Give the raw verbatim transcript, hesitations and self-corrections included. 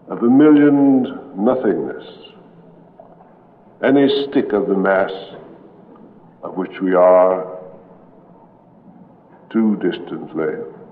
a vermillioned nothingness, any stick of the mass of which we are too distantly.